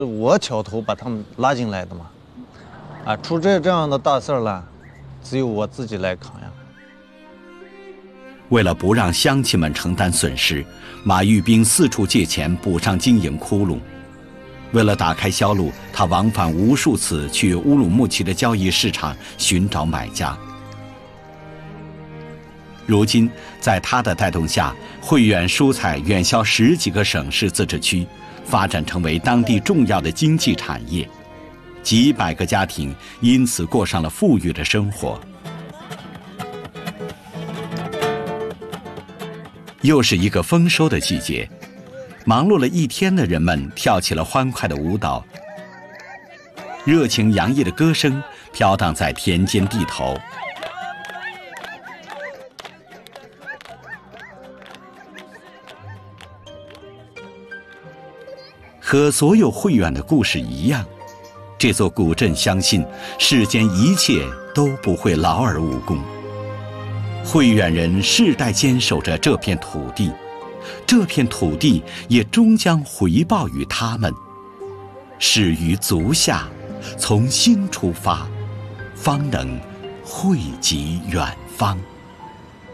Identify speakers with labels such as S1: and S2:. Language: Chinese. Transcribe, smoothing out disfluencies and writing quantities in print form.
S1: 我挑头把他们拉进来的嘛，出这样的大事了，只有我自己来扛呀。
S2: 为了不让乡亲们承担损失，马玉兵四处借钱补上经营窟窿。为了打开销路，他往返无数次去乌鲁木齐的交易市场寻找买家。如今，在他的带动下，汇远蔬菜远销10几个省市自治区，发展成为当地重要的经济产业，几百个家庭因此过上了富裕的生活。又是一个丰收的季节，忙碌了一天的人们跳起了欢快的舞蹈，热情洋溢的歌声飘荡在田间地头。和所有汇远的故事一样，这座古镇相信世间一切都不会劳而无功。汇远人世代坚守着这片土地，这片土地也终将回报于他们。始于足下，从心出发，方能惠及远方。